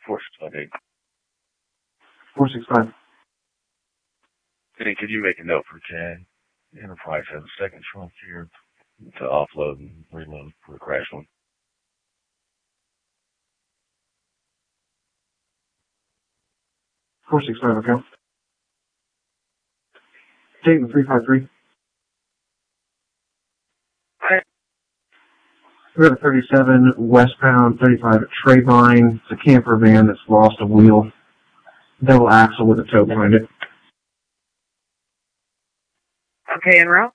465. 465. Hey, could you make a note for Chad? Enterprise has a second trunk here to offload and reload for the crash one. 465, okay. Statement 353. Hi. We have a 37 westbound 35 at Trayvine. It's a camper van that's lost a wheel. Double axle with a tow behind it. Okay, en route?